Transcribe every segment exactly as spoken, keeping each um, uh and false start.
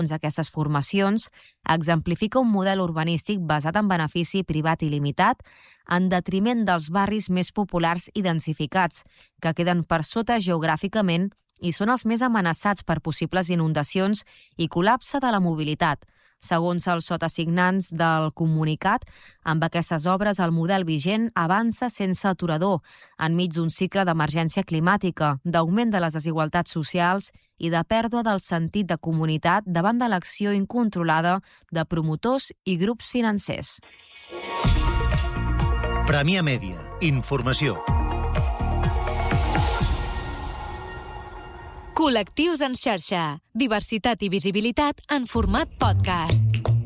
Aquestes formacions exemplifica un model urbanístic basat en benefici privat il·limitat en detriment dels barris més populars i densificats, que queden per sota geogràficament i són els més amenaçats per possibles inundacions i col·lapse de la mobilitat. Segons els sotassignants del comunicat, amb aquestes obres el model vigent avança sense aturador enmig d'un cicle d'emergència climàtica, d'augment de les desigualtats socials i de pèrdua del sentit de comunitat davant de l'acció incontrolada de promotors i grups financers. Premià Mèdia. Informació. Col·lectius en xarxa. Diversitat i visibilitat en format podcast.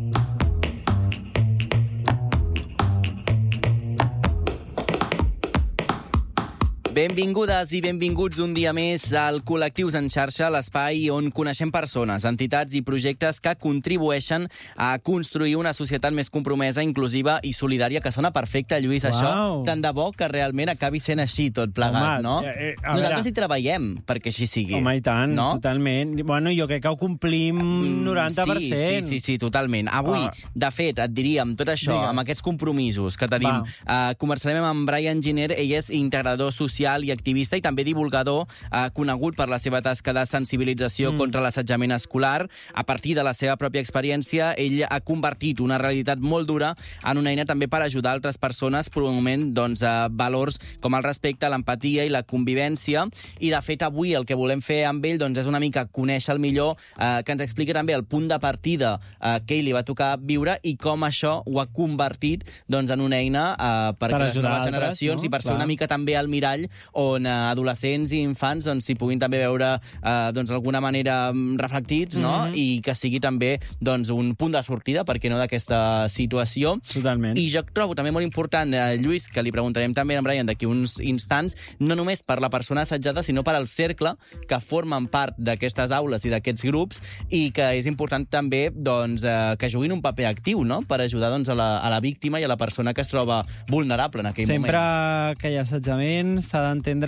Benvingudes i benvinguts un dia més al Col·lectius en xarxa, l'espai on coneixem persones, entitats i projectes que contribueixen a construir una societat més compromesa, inclusiva i solidària, que sona perfecte, Lluís, Uau. això. Tant de bo que realment acabi sent així tot plegat, Home, no? eh, eh, a Nosaltres veure. hi treballem perquè així sigui. Home, i tant, no? totalment. Bueno, jo crec que ho complim noranta per cent. Sí, sí, sí, totalment. Avui, Ah. de fet, et diríem tot això, Digues. amb aquests compromisos que tenim. Uh, conversarem amb Brian Giner, ell és integrador social i activista i també divulgador, uh, conegut per la seva tasca de sensibilització mm. contra l'assetjament escolar. A partir de la seva pròpia experiència, ell ha convertit una realitat molt dura en una eina també per ajudar altres persones promovent doncs, uh, valors com el respecte, l'empatia i la convivència. I, de fet, avui el que volem fer amb ell doncs, és una mica conèixer el millor, uh, que ens expliqui també el punt de partida uh, que ell li va tocar viure i com això ho ha convertit doncs, en una eina uh, perquè Per les noves altres, generacions no? i per ser Clar. una mica també al mirall on uh, adolescents i infants doncs, s'hi puguin també veure uh, doncs, d'alguna manera reflectits, no? Mm-hmm. I que sigui també doncs, un punt de sortida, perquè no, d'aquesta situació. Totalment. I jo trobo també molt important, eh, Lluís, que li preguntarem també a en Brian d'aquí uns instants, no només per la persona assetjada, sinó per al cercle que formen part d'aquestes aules i d'aquests grups i que és important també doncs, eh, que juguin un paper actiu, no? Per ajudar doncs, a, la, a la víctima i a la persona que es troba vulnerable en aquell Sempre moment. que hi ha assetjament s'ha d'entendre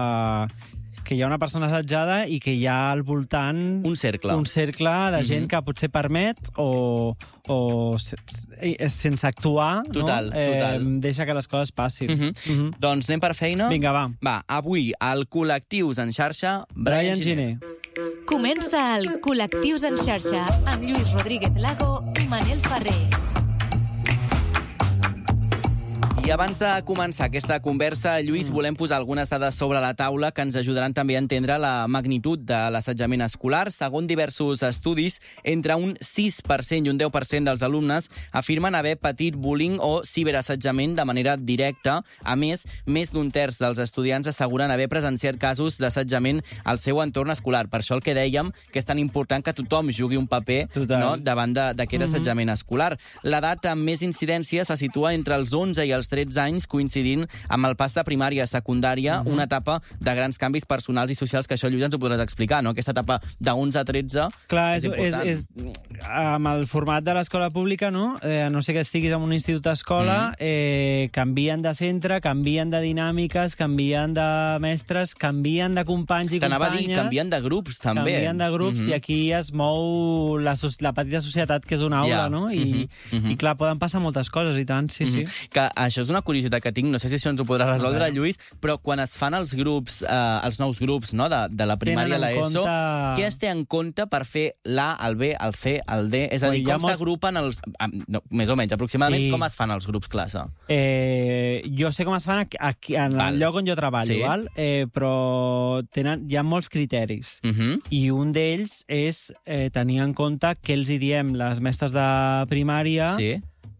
que hi ha una persona assetjada i que hi ha al voltant Un cercle. un cercle de gent Mhm. que potser permet o, o se- se- sense actuar Total, no? eh, total. deixa que les coses passin. Mhm. Mhm. Doncs anem per feina? Vinga, va. Va, avui, al Col·lectius en xarxa, Brian Giner. Comença el Col·lectius en xarxa amb Lluís Rodríguez Lago i Manel Ferrer. I abans de començar aquesta conversa, Lluís, Mm. volem posar algunes dades sobre la taula que ens ajudaran també a entendre la magnitud de l'assetjament escolar. Segons diversos estudis, entre un sis per cent i un deu per cent dels alumnes afirmen haver patit bullying o ciberassetjament de manera directa. A més, més d'un terç dels estudiants asseguren haver presenciat casos d'assetjament al seu entorn escolar. Per això el que dèiem, que és tan important que tothom jugui un paper Total. no, davant de- d'aquest Mhm. assetjament escolar. L'edat amb més incidència se situa entre els onze i els tretze anys, coincidint amb el pas de primària a secundària, Mhm. una etapa de grans canvis personals i socials, que això, Lluís, ens ho podràs explicar, no? Aquesta etapa d'onze a tretze Clar, és és, és, important. és, amb el format de l'escola pública, no? Eh, a no ser que estiguis en un institut d'escola, Mm. eh, canvien de centre, canvien de dinàmiques, canvien de mestres, canvien de companys i T'anava a dir, companyes. canvien de grups, també. Canvien de grups Mhm. i aquí es mou la, so la petita societat que és una aula, Ja. no? I, Mhm, mhm. I clar, poden passar moltes coses, i tant, sí, sí. Mhm. Que això és una curiositat que tinc, no sé si això ens ho podrà resoldre, A veure. Lluís, però quan es fan els grups, eh, els nous grups no, de, de la primària a Tenen en l'ESO, compte- què es té en compte per fer l'A, el B, el C, el D? És a Oi, dir, hi ha com molts- s'agrupen els... ah, No, més o menys, aproximadament, Sí. com es fan els grups classe? Eh, jo sé com es fan aquí, aquí en Val. el lloc on jo treballo, Sí. val? Eh, però tenen, hi ha molts criteris. Uh -huh. I un d'ells és eh, tenir en compte què els hi diem les mestres de primària Sí.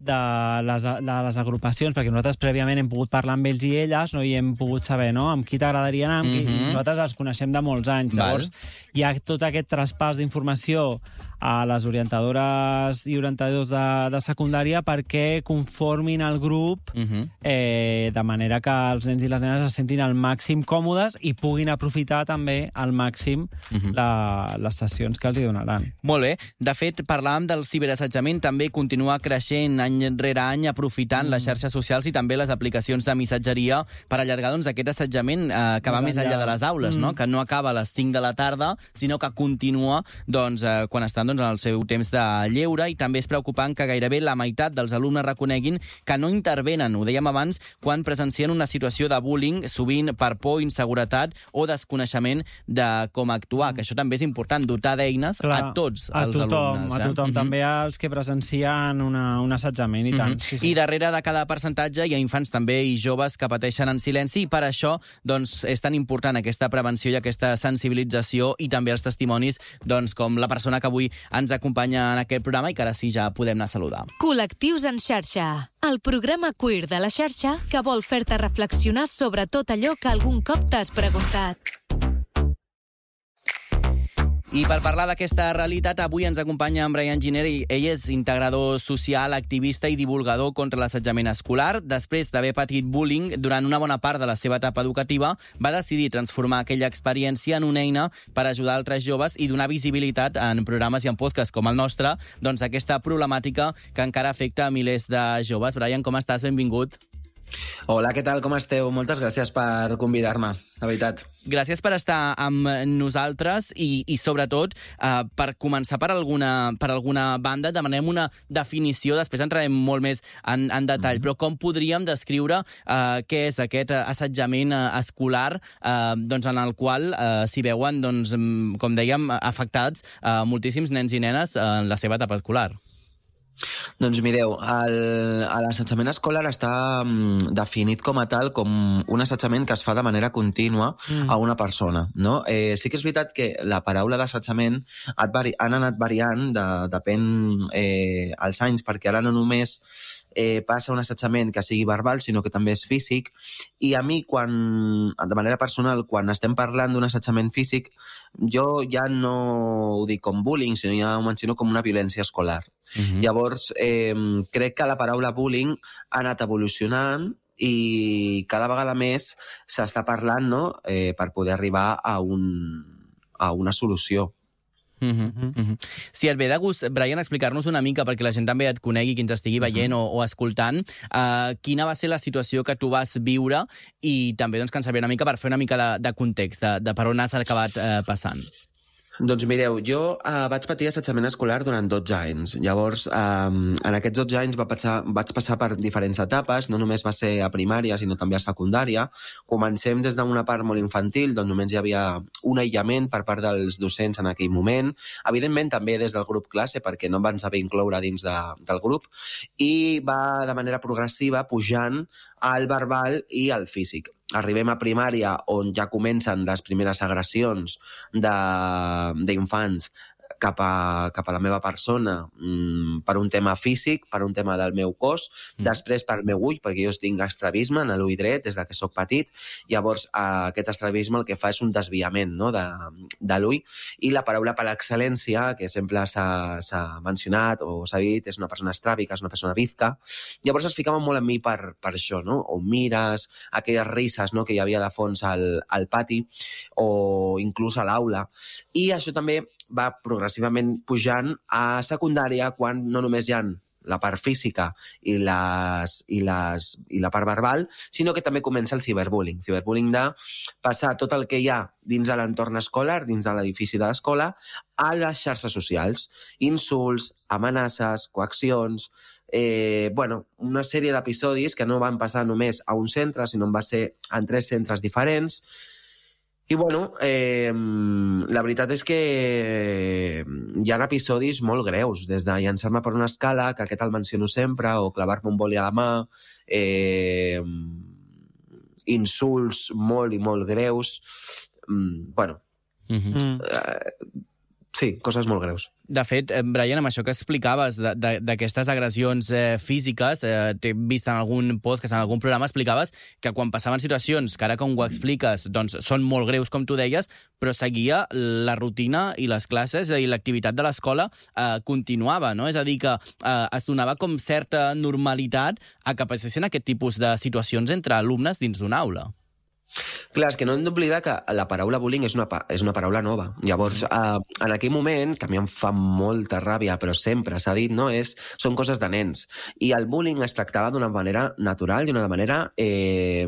de les, de les agrupacions, perquè nosaltres prèviament hem pogut parlar amb ells i elles, no? I hem pogut saber no? amb qui t'agradaria anar, amb qui... Mhm. nosaltres els coneixem de molts anys. Val. Llavors, hi ha tot aquest traspàs d'informació a les orientadores i orientadors de, de secundària perquè conformin el grup Uh -huh. eh, de manera que els nens i les nenes es sentin al màxim còmodes i puguin aprofitar també al màxim Uh -huh. la, les sessions que els hi donaran. Molt bé. De fet, parlàvem del ciberassetjament, també continua creixent any rere any aprofitant mm. les xarxes socials i també les aplicacions de missatgeria per allargar doncs, aquest assetjament eh, que va més enllà de les aules, mm. no? Que no acaba a les cinc de la tarda, sinó que continua doncs, eh, quan estan doncs, en el seu temps de lleure, i també és preocupant que gairebé la meitat dels alumnes reconeguin que no intervenen, ho dèiem abans, quan presencien una situació de bullying, sovint per por, inseguretat o desconeixement de com actuar, que això també és important, dotar d'eines a tots a els tothom, alumnes. A tothom, eh? també als que presencien una, un assetjament, i tant. Mm-hmm. sí, sí. I darrere de cada percentatge hi ha infants també i joves que pateixen en silenci, i per això doncs, és tan important aquesta prevenció i aquesta sensibilització, i també els testimonis doncs, com la persona que avui ens acompanya en aquest programa i que ara sí ja podem anar a saludar. Col·lectius en xarxa, el programa queer de la xarxa que vol fer-te reflexionar sobre tot allò que algun cop t'has preguntat. I per parlar d'aquesta realitat, avui ens acompanya en Brian Giner. Ell és integrador social, activista i divulgador contra l'assetjament escolar. Després d'haver patit bullying durant una bona part de la seva etapa educativa, va decidir transformar aquella experiència en una eina per ajudar altres joves i donar visibilitat en programes i en podcasts com el nostre, doncs aquesta problemàtica que encara afecta a milers de joves. Brian, com estàs? Benvingut. Hola, què tal? Com esteu? Moltes gràcies per convidar-me, la veritat. Gràcies per estar amb nosaltres i, i sobretot, eh, per començar per alguna, per alguna banda, demanem una definició, després entrarem molt més en, en detall, mm-hmm. però com podríem descriure eh, què és aquest assetjament eh, escolar eh, doncs en el qual eh, s'hi veuen, doncs, com dèiem, afectats eh, moltíssims nens i nenes en la seva etapa escolar? Doncs mireu, l'assetjament escolar està mm, definit com a tal com un assetjament que es fa de manera contínua mm. a una persona, no? Eh, sí que és veritat que la paraula d'assetjament han anat variant, de, depèn eh, als anys, perquè ara no només eh, passa un assetjament que sigui verbal, sinó que també és físic, i a mi, quan, de manera personal, quan estem parlant d'un assetjament físic, jo ja no ho dic com bullying, sinó ja ho menciono com una violència escolar. Mm-hmm. Llavors, eh, crec que la paraula bullying ha anat evolucionant i cada vegada més s'està parlant, no?, eh, per poder arribar a, un, a una solució. Mm-hmm. Mm-hmm. Si et ve de gust, Brian, explicar-nos una mica, perquè la gent també et conegui, qui ens estigui veient mm-hmm. o, o escoltant, uh, quina va ser la situació que tu vas viure i també doncs, que ens sabia una mica per fer una mica de, de context, de, de per on has acabat uh, passant. Doncs mireu, jo eh, vaig patir assetjament escolar durant dotze anys. Llavors, eh, en aquests dotze anys va passar, vaig passar per diferents etapes, no només va ser a primària, sinó també a secundària. Comencem des d'una part molt infantil, on només hi havia un aïllament per part dels docents en aquell moment. Evidentment, també des del grup classe, perquè no em van saber incloure dins de, del grup, i va de manera progressiva pujant al verbal i al físic. Arribem a primària, on ja comencen les primeres agressions d'infants cap a, cap a la meva persona, mmm, per un tema físic, per un tema del meu cos, mm. després pel meu ull, perquè jo tinc estrabisme en l'ull dret des de que soc petit. Llavors eh, aquest estrabisme el que fa és un desviament, no?, de, de l'ull, i la paraula per l'excel·lència, que sempre s'ha mencionat o s'ha dit, és una persona estràbica, és una persona bizca. Llavors es ficaven molt en mi per, per això, no?, o mires, aquelles risses, no?, que hi havia de fons al, al pati o inclús a l'aula. I això també va progressivament pujant a secundària, quan no només hi ha la part física i, les, i, les, i la part verbal, sinó que també comença el ciberbullying. Ciberbullying de passar tot el que hi ha dins de l'entorn escolar, dins de l'edifici de l'escola, a les xarxes socials. Insults, amenaces, coaccions, eh, bueno, una sèrie d'episodis que no van passar només a un centre, sinó que va ser en tres centres diferents. I, bueno, eh, la veritat és que hi ha episodis molt greus, des de llançar-me per una escala, que aquest el menciono sempre, o clavar-me un boli a la mà, eh, insults molt i molt greus, mm, bueno, mm-hmm. eh, sí, coses molt greus. De fet, Brian, amb això que explicaves d'aquestes agressions eh, físiques, eh, t'he vist en algun podcast, en algun programa, explicaves que quan passaven situacions, que ara com ho expliques, doncs són molt greus, com tu deies, però seguia la rutina i les classes i l'activitat de l'escola eh, continuava, no? És a dir, que eh, es donava com certa normalitat a que passessin aquest tipus de situacions entre alumnes dins d'una aula. Clar, és que no hem d'oblidar que la paraula bullying és una, és una paraula nova. Llavors, eh, en aquell moment, que a mi em fa molta ràbia, però sempre s'ha dit, no, és, són coses de nens. I el bullying es tractava d'una manera natural i d'una manera eh,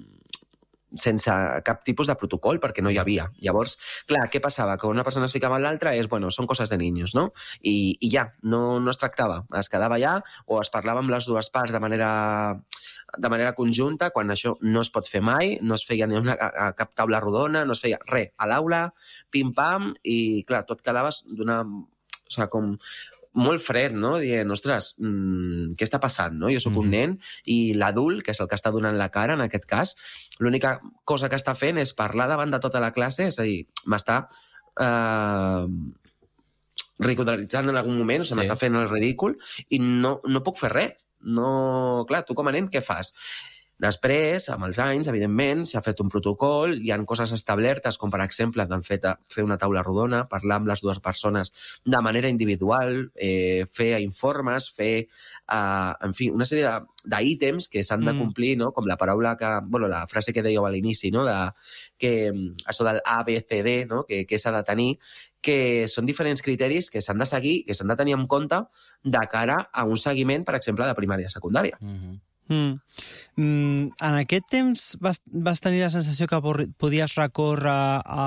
sense cap tipus de protocol, perquè no hi havia. Llavors, clar, què passava? Que una persona es ficava en l'altra és, bueno, són coses de niños, no? I, i ja, no, no es tractava. Es quedava allà o es parlava amb les dues parts de manera... de manera conjunta, quan això no es pot fer mai, no es feia ni una, a cap taula rodona, no es feia res a l'aula, pim-pam, i clar, tot quedaves d'una... O sigui, com molt fred, no? Dient, ostres, mmm, què està passant, no? Jo sóc mm-hmm. un nen i l'adult, que és el que està donant la cara en aquest cas, l'única cosa que està fent és parlar davant de tota la classe, és a dir, m'està... Eh, ridicularitzant en algun moment, o sigui, sí. m'està fent el ridícul i no, no puc fer res. No, clar, tu com a nen què fas? Després, amb els anys, evidentment, s'ha fet un protocol, hi ha coses establertes, com per exemple el fet de fer una taula rodona, parlar amb les dues persones de manera individual, eh, fer informes, fer, eh, en fi, una sèrie d'ítems que s'han de complir, no? Com la paraula que, bueno, la frase que dèieu a l'inici, no? De, que això del A, B, C, D, no? Que, que s'ha de tenir, que són diferents criteris que s'han de seguir, que s'han de tenir en compte de cara a un seguiment, per exemple, de primària i secundària. Mm-hmm. Mm. Mm, en aquest temps vas, vas tenir la sensació que podies recórrer a,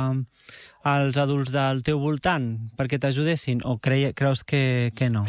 als adults del teu voltant perquè t'ajudessin o cre creus que, que no?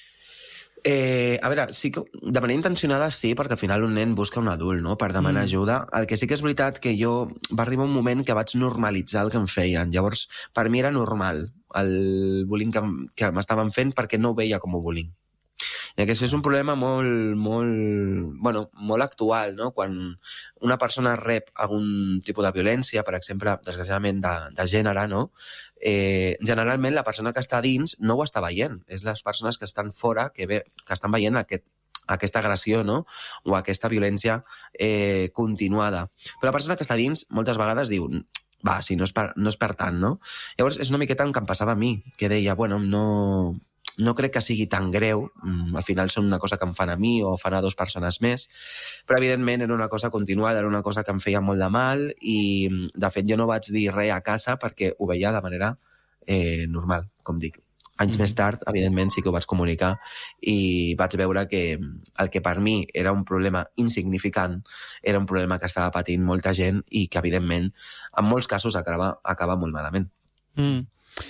Eh, a veure, sí que de manera intencionada sí, perquè al final un nen busca un adult, no?, per demanar mm. ajuda. El que sí que és veritat que jo va arribar un moment que vaig normalitzar el que em feien. Llavors, per mi era normal el bullying que, que m'estaven fent perquè no ho veia com a bullying. I aquest és un problema molt, molt, bueno, molt actual, no? Quan una persona rep algun tipus de violència, per exemple, desgraciadament de, de gènere, no? Eh, generalment la persona que està dins no ho està veient. És les persones que estan fora que, ve, que estan veient aquest, aquesta agressió, no? O aquesta violència eh, continuada. Però la persona que està dins moltes vegades diu... va, si no és per, no és per tant, no? Llavors és una miqueta el que em passava a mi, que deia, bueno, no... no crec que sigui tan greu, al final són una cosa que em fan a mi o fan a dues persones més, però evidentment era una cosa continuada, era una cosa que em feia molt de mal i de fet jo no vaig dir res a casa perquè ho veia de manera eh, normal, com dic. Anys mm. més tard, evidentment, sí que ho vaig comunicar i vaig veure que el que per mi era un problema insignificant era un problema que estava patint molta gent i que, evidentment, en molts casos acaba, acaba molt malament. Mm.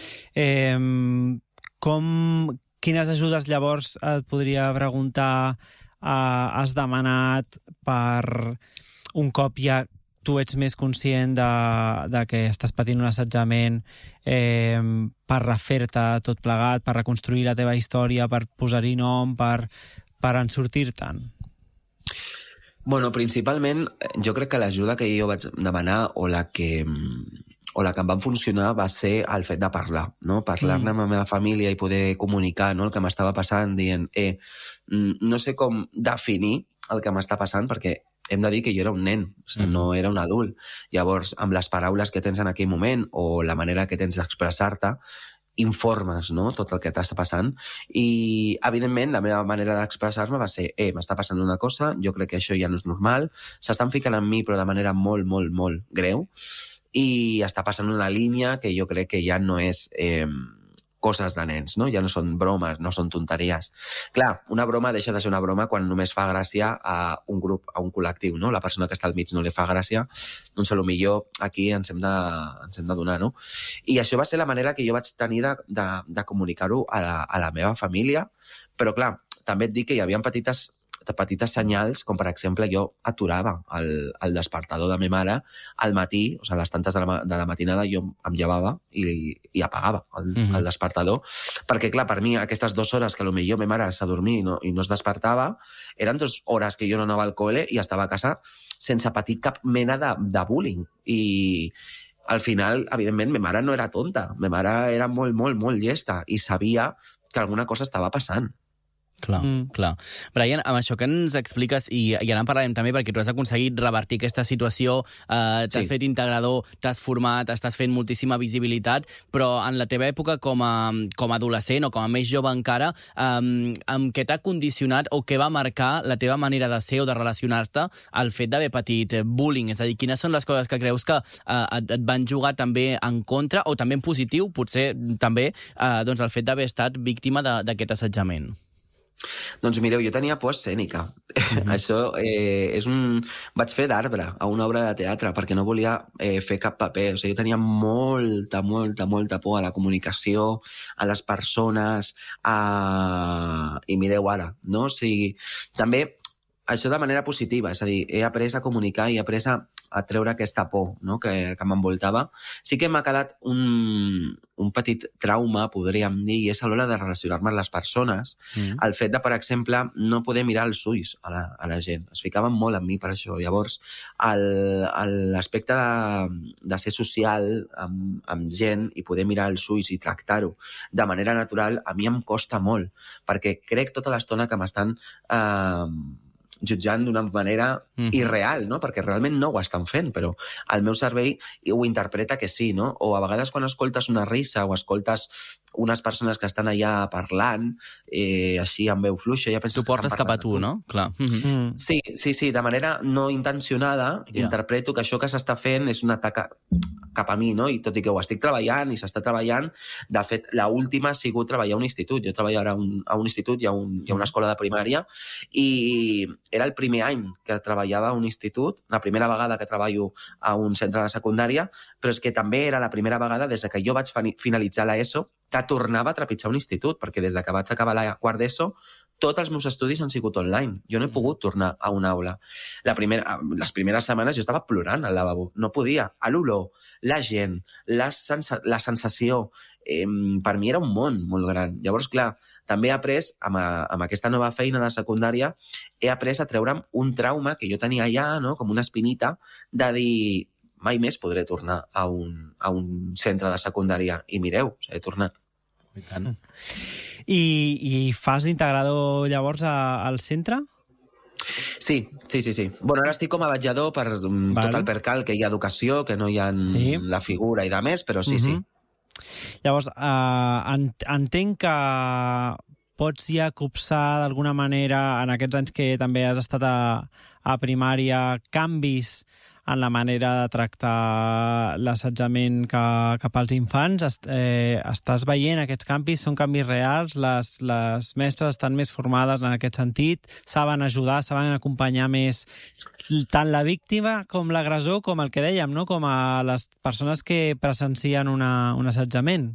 Eh... Com, quines ajudes llavors et podria preguntar eh, has demanat per un cop ja tu ets més conscient de, de que estàs patint un assetjament, eh, per refer-te tot plegat, per reconstruir la teva història, per posar-hi nom, per, per en sortir-te'n? Bueno, principalment jo crec que l'ajuda que jo vaig demanar o la que... o la que em va funcionar va ser el fet de parlar, no? Parlar-ne mm. amb la meva família i poder comunicar, no?, el que m'estava passant, dient, eh, no sé com definir el que m'està passant, perquè hem de dir que jo era un nen, o sigui, mm. no era un adult. Llavors, amb les paraules que tens en aquell moment o la manera que tens d'expressar-te, informes, no?, tot el que t'està passant. I, evidentment, la meva manera d'expressar-me va ser, eh, m'està passant una cosa, jo crec que això ja no és normal, s'estan ficant en mi, però de manera molt, molt, molt greu, i està passant una línia que jo crec que ja no és eh, coses de nens, no? Ja no són bromes, no són tonteries. Clar, una broma deixa de ser una broma quan només fa gràcia a un grup, a un col·lectiu, no? La persona que està al mig no li fa gràcia, doncs potser aquí ens hem de, ens hem de donar, no? I això va ser la manera que jo vaig tenir de, de, de comunicar-ho a, la, a la meva família, però clar, també et dic que hi havia petites de petites senyals, com per exemple jo aturava el, el despertador de ma mare al matí, o sigui, a les tantes de la, de la matinada jo em llevava i, i apagava el, mm-hmm. el despertador, perquè clar, per mi aquestes dues hores que potser ma mare s'ha dormit i no, i no es despertava, eren dues hores que jo no anava al col·le i estava a casa sense patir cap mena de, de bullying. I al final, evidentment, ma mare no era tonta, ma mare era molt, molt, molt llesta i sabia que alguna cosa estava passant. Clar, mm. clar. Brian, amb això que ens expliques, i, i ara en parlarem també, perquè tu has aconseguit revertir aquesta situació, eh, t'has sí. fet integrador, t'has format, estàs fent moltíssima visibilitat, però en la teva època com a, com a adolescent o com a més jove encara, eh, amb què t'ha condicionat o què va marcar la teva manera de ser o de relacionar-te al fet d'haver patit bullying? És a dir, quines són les coses que creus que eh, et, et van jugar també en contra o també en positiu, potser també, eh, doncs el fet d'haver estat víctima d'aquest assetjament? Doncs mireu, jo tenia por escènica. Mm-hmm. Això eh, és un... Vaig fer d'arbre a una obra de teatre perquè no volia eh, fer cap paper. O sigui, jo tenia molta, molta, molta por a la comunicació, a les persones, a... i mireu ara, no? O sigui, també això de manera positiva, és a dir, he après a comunicar i he après a, a treure aquesta por, no? que, que m'envoltava. Sí que m'ha quedat un, un petit trauma, podríem dir, i és a l'hora de relacionar-me amb les persones. Mm. El fet de, per exemple, no poder mirar els ulls a la, a la gent. Es ficaven molt en mi per això. Llavors, l'aspecte de, de ser social amb, amb gent i poder mirar els ulls i tractar-ho de manera natural, a mi em costa molt, perquè crec tota l'estona que m'estan... Eh, jutjant d'una manera mm. irreal, no? Perquè realment no ho estan fent, però el meu cervell ho interpreta que sí, no? O a vegades quan escoltes una risa o escoltes unes persones que estan allà parlant, eh, així amb veu fluixa, ja penses tu que portes estan cap a tu, tu, no? Clar. Mm-hmm. Sí, sí, sí, de manera no intencionada, yeah. interpreto que això que s'està fent és un atac cap a mi, no? I tot i que ho estic treballant i s'està treballant, de fet, l'última ha sigut treballar a un institut. Jo treballo ara a un, a un institut i a, un, i a una escola de primària i era el primer any que treballava a un institut, la primera vegada que treballo a un centre de secundària, però és que també era la primera vegada des que jo vaig finalitzar l'ESO que tornava a trepitjar un institut, perquè des que vaig acabar la quart d'ESO tots els meus estudis han sigut online. Jo no he pogut tornar a una aula. La primera, les primeres setmanes jo estava plorant al lavabo. No podia. A l'olor, la gent, la, sensa, la sensació... Eh, per mi era un món molt gran. Llavors, clar, també he après, amb, a, amb aquesta nova feina de secundària, he après a treure'm un trauma que jo tenia allà, no? Com una espinita, de dir mai més podré tornar a un, a un centre de secundària. I mireu, he tornat. I tant. I, i fas d'integrador llavors a, al centre? Sí, sí, sí, sí. Bueno, ara estic com a vetllador per um, tot el percal que hi ha educació, que no hi ha sí. la figura i de més, però sí, mm-hmm. sí. Llavors, eh, entenc que pots ja copsar d'alguna manera, en aquests anys que també has estat a, a primària, canvis en la manera de tractar l'assetjament cap als infants. Est, eh, estàs veient aquests canvis? Són canvis reals? Les, les mestres estan més formades en aquest sentit? Saben ajudar, saben acompanyar més tant la víctima com l'agressor, com el que dèiem, no? Com a les persones que presencien una, un assetjament?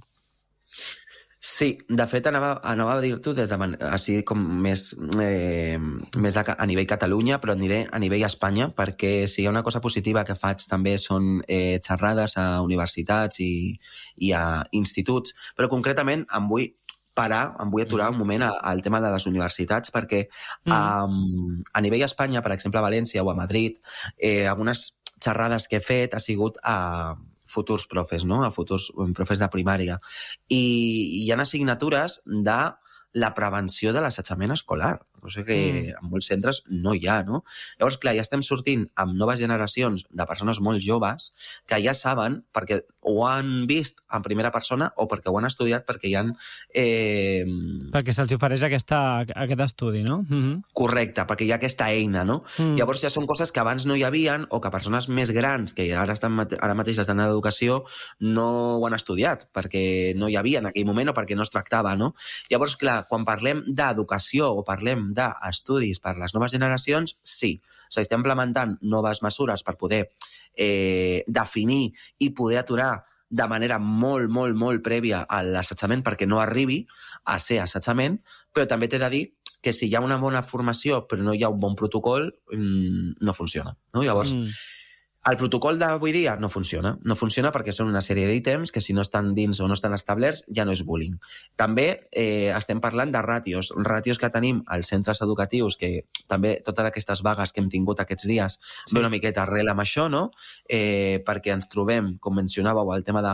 Sí, de fet anava, anava a dir-t'ho des de així com més, eh, més de, a nivell Catalunya, però aniré a nivell Espanya, perquè si hi ha una cosa positiva que faig també són eh, xerrades a universitats i, i a instituts, però concretament em vull parar, em vull aturar un moment al tema de les universitats, perquè mm. um, a nivell Espanya, per exemple a València o a Madrid, eh, algunes xerrades que he fet ha sigut a futurs profes, no? A futurs profes de primària. I hi ha assignatures de la prevenció de l'assetjament escolar, cosa que mm. en molts centres no hi ha, no? Llavors, clar, ja estem sortint amb noves generacions de persones molt joves que ja saben, perquè ho han vist en primera persona o perquè ho han estudiat, perquè hi han... Eh... Perquè se'ls ofereix aquesta, aquest estudi, no? Mm-hmm. Correcte, perquè hi ha aquesta eina, no? Mm. Llavors ja són coses que abans no hi havien o que persones més grans, que ara, estan, ara mateix estan en educació, no ho han estudiat, perquè no hi havia en aquell moment o perquè no es tractava, no? Llavors, clar, quan parlem d'educació o parlem d'estudis per les noves generacions, sí. S'estan implementant noves mesures per poder eh, definir i poder aturar de manera molt, molt, molt prèvia a l'assetjament perquè no arribi a ser assetjament, però també t'he de dir que si hi ha una bona formació però no hi ha un bon protocol, no funciona. No? Llavors, mm. el protocol d'avui dia no funciona. No funciona perquè són una sèrie d'ítems que si no estan dins o no estan establerts ja no és bullying. També eh, estem parlant de ràtios. Ràtios que tenim als centres educatius, que també totes aquestes vagues que hem tingut aquests dies sí. ve una miqueta arrel amb això, no? Eh, perquè ens trobem, com mencionàveu, el tema de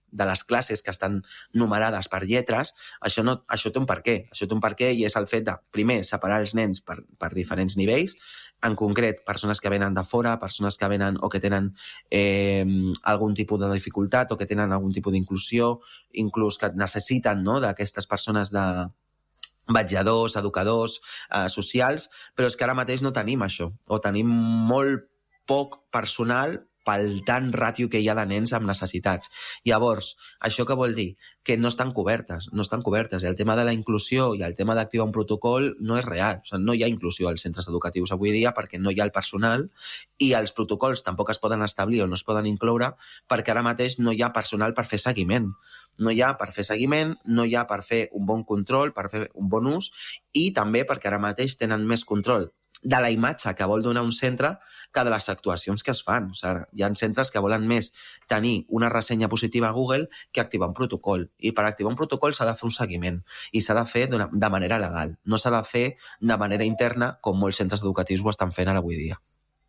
de les classes que estan numerades per lletres, això, no, això té un per què. Això té un per què i és el fet de, primer, separar els nens per, per diferents nivells, en concret, persones que venen de fora, persones que venen o que tenen eh, algun tipus de dificultat o que tenen algun tipus d'inclusió, inclús que necessiten, no?, d'aquestes persones de vetlladors, educadors, eh, socials, però és que ara mateix no tenim això, o tenim molt poc personal pel tant ràtio que hi ha de nens amb necessitats. Llavors, això què vol dir? Que no estan cobertes, no estan cobertes. I el tema de la inclusió i el tema d'activar un protocol no és real. O sigui, no hi ha inclusió als centres educatius avui dia perquè no hi ha el personal i els protocols tampoc es poden establir o no es poden incloure perquè ara mateix no hi ha personal per fer seguiment. No hi ha per fer seguiment, no hi ha per fer un bon control, per fer un bon ús i també perquè ara mateix tenen més control de la imatge que vol donar un centre que de les actuacions que es fan. O sigui, hi ha centres que volen més tenir una ressenya positiva a Google que activar un protocol. I per activar un protocol s'ha de fer un seguiment i s'ha de fer de manera legal. No s'ha de fer de manera interna com molts centres educatius ho estan fent ara avui dia.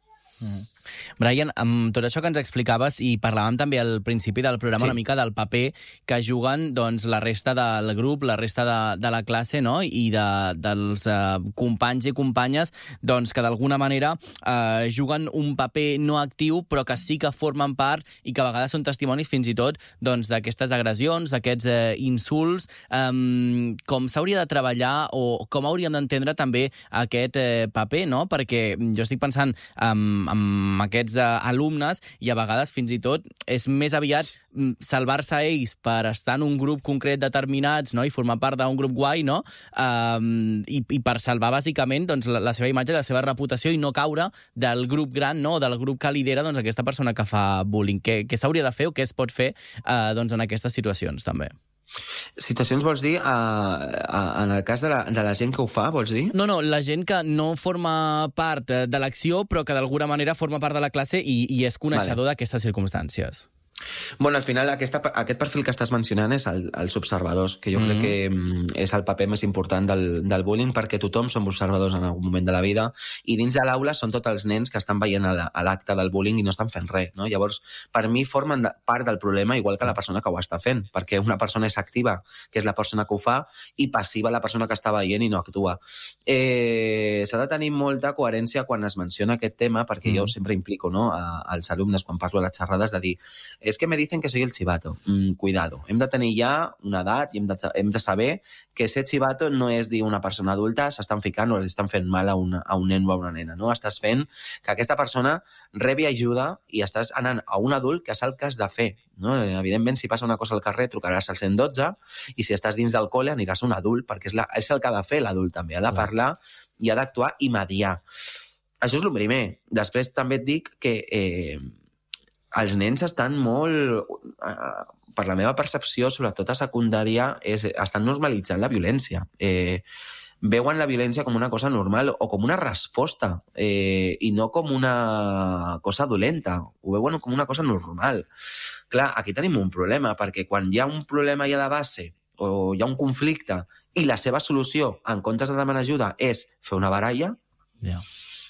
Mm. Brian, amb tot això que ens explicaves i parlàvem també al principi del programa sí. una mica del paper que juguen doncs, la resta del grup, la resta de, de la classe, no? I de, dels uh, companys i companyes doncs, que d'alguna manera uh, juguen un paper no actiu però que sí que formen part i que a vegades són testimonis fins i tot doncs, d'aquestes agressions, d'aquests uh, insults, um, com s'hauria de treballar o com hauríem d'entendre també aquest uh, paper, no? Perquè jo estic pensant um, amb aquests uh, alumnes i a vegades fins i tot és més aviat salvar-se a ells per estar en un grup concret determinats, no? I formar part d'un grup guai, no? Um, i, i per salvar bàsicament doncs, la, la seva imatge, la seva reputació i no caure del grup gran, no? Del grup que lidera doncs, aquesta persona que fa bullying. Què, què s'hauria de fer o què es pot fer uh, doncs, en aquestes situacions també? Situacions vols dir, uh, uh, en el cas de la, de la gent que ho fa, vols dir? No, no, la gent que no forma part de l'acció però que d'alguna manera forma part de la classe i, i és coneixedor vale. D'aquestes circumstàncies. Bueno, al final aquesta, aquest perfil que estàs mencionant és el, els observadors, que jo mm. crec que és el paper més important del, del bullying perquè tothom som observadors en algun moment de la vida i dins de l'aula són tots els nens que estan veient a l'acte del bullying i no estan fent res, no? Llavors, per mi formen part del problema igual que la persona que ho està fent, perquè una persona és activa, que és la persona que ho fa, i passiva la persona que està veient i no actua. Eh, s'ha de tenir molta coherència quan es menciona aquest tema, perquè mm. jo sempre implico, no, a, als alumnes quan parlo a les xerrades de dir és que me dicen que soy el chivato. Mm, cuidado. Hem de tenir ja una edat i hem de, hem de saber que ser chivato no és dir una persona adulta s'estan ficant o els estan fent mal a, una, a un nen o a una nena. No? Estàs fent que aquesta persona rebi ajuda i estàs anant a un adult que és el que has de fer. No? Evidentment, si passa una cosa al carrer, trucaràs al cent dotze i si estàs dins del col·le aniràs a un adult perquè és, la, és el que ha de fer l'adult també. Ha de parlar i ha d'actuar i mediar. Això és el primer. Després també et dic que eh, els nens estan molt, eh, per la meva percepció, sobretot a secundària, és, estan normalitzant la violència. Eh, veuen la violència com una cosa normal o com una resposta eh, i no com una cosa dolenta. Ho veuen com una cosa normal. Clar, aquí tenim un problema, perquè quan hi ha un problema ja de base o hi ha un conflicte i la seva solució, en comptes de demanar ajuda, és fer una baralla, yeah.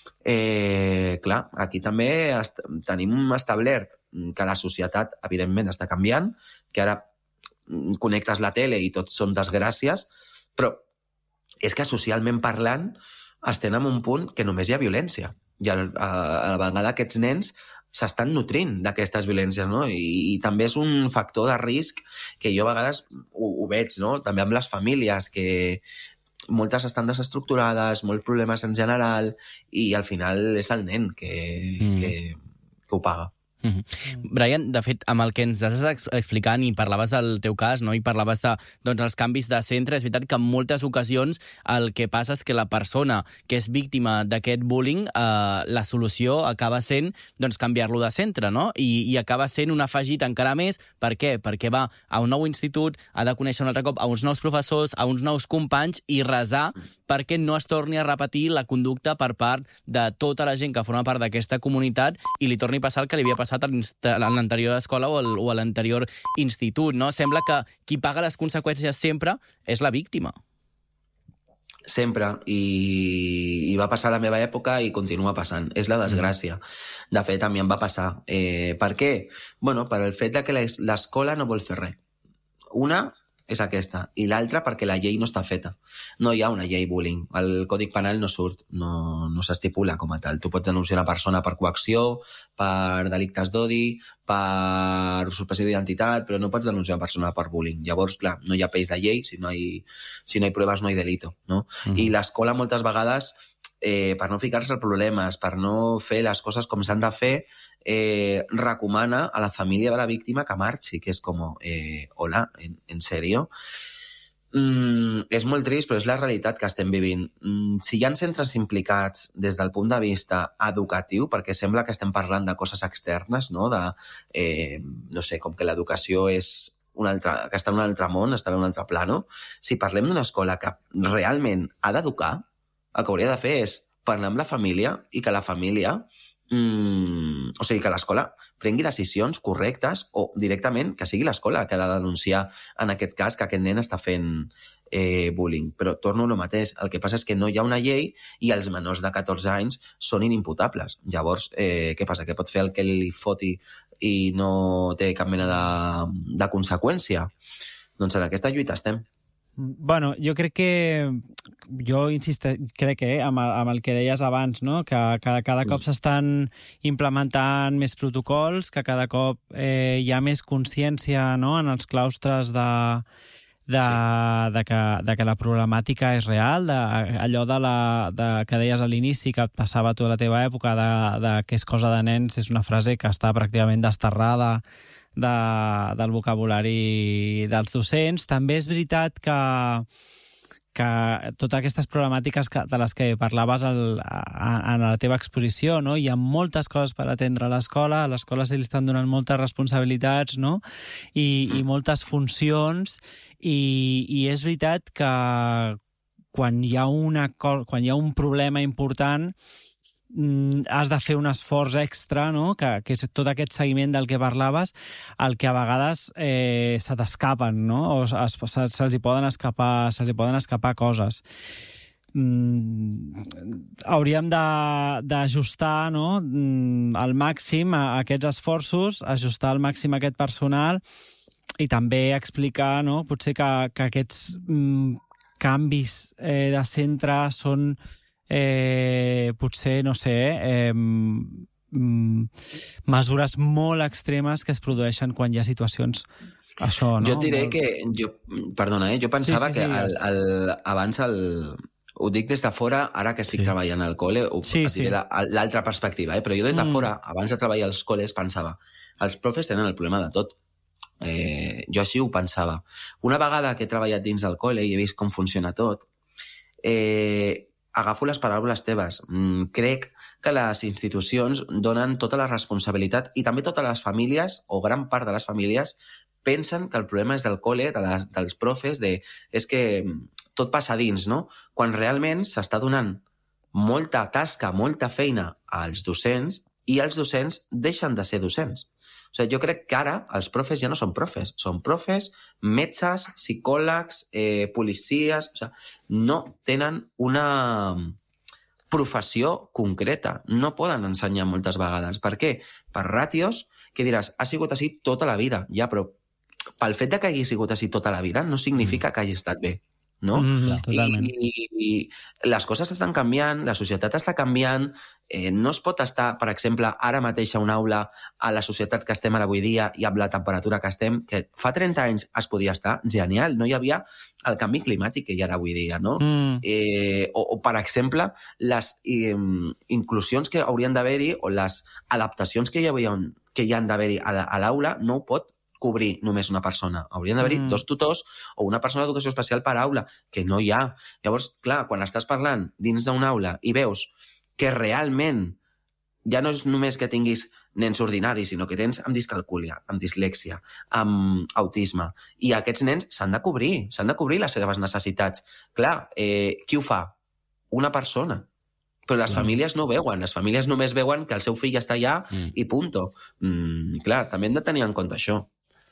Eh, clar, aquí també est tenim establert que la societat, evidentment, està canviant, que ara connectes la tele i tot són desgràcies, però és que socialment parlant estem en un punt que només hi ha violència. I a, a, a la vegada aquests nens s'estan nutrint d'aquestes violències, no? I, i també és un factor de risc que jo a vegades ho, ho veig, no? També amb les famílies, que moltes estan desestructurades, molts problemes en general, i al final és el nen que, mm. que, que ho paga. Mm-hmm. Brian, de fet, amb el que ens has explicant i parlaves del teu cas, no? I parlaves de doncs, els canvis de centre, és veritat que en moltes ocasions el que passa és que la persona que és víctima d'aquest bullying, eh, la solució acaba sent doncs, canviar-lo de centre, no? I, i acaba sent un afegit encara més. Per què? Perquè va a un nou institut, ha de conèixer un altre cop a uns nous professors, a uns nous companys i resar perquè no es torni a repetir la conducta per part de tota la gent que forma part d'aquesta comunitat i li torni a passar el que li havia passat a l'anterior escola o, el, o a l'anterior institut, no? Sembla que qui paga les conseqüències sempre és la víctima. sempre, i, i va passar a la meva època i continua passant. És la desgràcia. De fet, a mi em va passar. Eh, per què? Bueno, per el fet de que l'escola no vol fer res. Una és aquesta, i l'altra perquè la llei no està feta. No hi ha una llei bullying. El Còdic Penal no surt, no, no s'estipula com a tal. Tu pots denunciar una persona per coacció, per delictes d'odi, per usurpació d'identitat, però no pots denunciar una persona per bullying. Llavors, clar, no hi ha peix de llei, si no hi, si no hi proves no hi delito, no? Mm-hmm. I l'escola moltes vegades, eh, per no ficar-se en problemes, per no fer les coses com s'han de fer, eh, recomana a la família de la víctima que marxi, que és com, eh, hola, en, en sèrio? Mm, és molt trist, però és la realitat que estem vivint. Mm, si hi ha centres implicats des del punt de vista educatiu, perquè sembla que estem parlant de coses externes, no? De, eh, no sé, com que l'educació és un altre, que està en un altre món, està en un altre plano. Si parlem d'una escola que realment ha d'educar, el que hauria de fer és parlar amb la família i que la família, mm, o sigui, que l'escola prengui decisions correctes o directament que sigui l'escola que ha de denunciar en aquest cas que aquest nen està fent eh, bullying. Però torno a lo mateix. El que passa és que no hi ha una llei i els menors de catorze anys són inimputables. Llavors, eh, què passa? Que pot fer el que li foti i no té cap mena de, de conseqüència? Doncs en aquesta lluita estem. Bueno, jo crec que jo insiste, crec que eh, amb, el, amb el que deies abans, no? que cada, cada cop s'estan implementant més protocols, que cada cop eh, hi ha més consciència, no? En els claustres de, de, sí. de, que, de que la problemàtica és real, de, allò de la, de, que deies a l'inici, que et passava a tu a la teva època, de, de que és cosa de nens, és una frase que està pràcticament desterrada de, del vocabulari dels docents. També és veritat que, que totes aquestes problemàtiques que, de les que parlaves al, a, en la teva exposició, no? Hi ha moltes coses per atendre a l'escola, a l'escola se li estan donant moltes responsabilitats, no? I, i moltes funcions, i, i és veritat que quan hi ha, una, quan hi ha un problema important has de fer un esforç extra, no? que, que és tot aquest seguiment del que parlaves, el que a vegades eh, se t'escapen, no? O es, se, se'ls hi poden escapar, se'ls hi poden escapar coses. Mm, hauríem d'ajustar, no? mm, al màxim a, a aquests esforços, ajustar al màxim aquest personal i també explicar, no? Potser que, que aquests mm, canvis eh, de centre són Eh, potser, no sé, eh, mm, mesures molt extremes que es produeixen quan hi ha situacions això, no? Jo et diré que, jo, perdona, eh, jo pensava sí, sí, sí, que el, el, abans el, ho dic des de fora, ara que estic sí. treballant al col·le, ho, sí, et diré sí. l'altra perspectiva, eh, però jo des de mm. fora, abans de treballar als col·les, pensava, els profes tenen el problema de tot. Eh, jo així ho pensava. Una vegada que he treballat dins del col·le i he vist com funciona tot, eh, agafo les paraules teves. Mm, crec que les institucions donen tota la responsabilitat i també totes les famílies, o gran part de les famílies, pensen que el problema és del col·le, de les, dels profes, de, és que tot passa dins, no? Quan realment s'està donant molta tasca, molta feina als docents i els docents deixen de ser docents. O sigui, jo crec que ara els profes ja no són profes, són profes, metges, psicòlegs, eh, policies... O sigui, no tenen una professió concreta, no poden ensenyar moltes vegades. Per què? Per ràtios, que diràs, ha sigut així tota la vida, ja, però pel fet de que hagi sigut així tota la vida no significa que hagi estat bé. No? Mm, totalment. I, i, i les coses estan canviant, la societat està canviant, eh, no es pot estar, per exemple, ara mateix a una aula a la societat que estem ara avui dia i amb la temperatura que estem, que fa trenta anys es podia estar genial, no hi havia el canvi climàtic que hi ha ara avui dia, no? Mm. Eh, o, o, per exemple, les eh, inclusions que haurien d'haver-hi o les adaptacions que hi, havia, que hi han d'haver-hi a l'aula no ho pot cobrir només una persona. Haurien d'haver-hi mm. dos tutors o una persona d'educació especial per aula, que no hi ha. Llavors, clar, quan estàs parlant dins d'una aula i veus que realment ja no és només que tinguis nens ordinaris, sinó que tens amb discalcúlia, amb dislèxia, amb autisme, i aquests nens s'han de cobrir, s'han de cobrir les seves necessitats. Clar, eh, qui ho fa? Una persona. Però les clar. famílies no veuen, les famílies només veuen que el seu fill està allà mm. i punto. Mm, clar, també hem de tenir en compte això.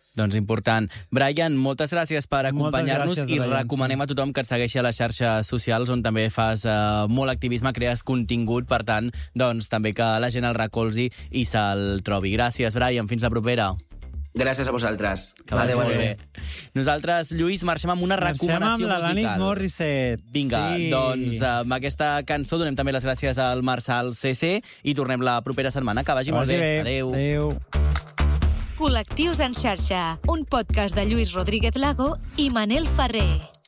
Doncs important. Brian, moltes gràcies per acompanyar-nos gràcies, i Brian, recomanem a tothom que et segueixi a les xarxes socials on també fas uh, molt activisme, crees contingut, per tant, doncs també que la gent el recolzi i se'l trobi. Gràcies, Brian. Fins la propera. Gràcies a vosaltres. Que vagi molt bé. Nosaltres, Lluís, marxem amb una Marxem recomanació amb l'Alanis musical. Morissette. Vinga, Sí. doncs amb aquesta cançó donem també les gràcies al Marçal C C i tornem la propera setmana. Que vagi Que molt vagi bé. bé. Adéu. Adéu. Col·lectius en xarxa, un podcast de Lluís Rodríguez Lago i Manel Ferrer.